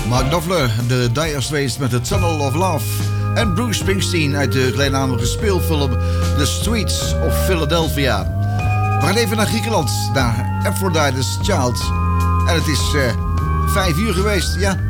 Mark Knopfler, de Dire Straits met The Tunnel of Love. En Bruce Springsteen uit de gelijknamige speelfilm The Streets of Philadelphia. We gaan even naar Griekenland, naar Aphrodite's Child. En het is 5 uur geweest, ja.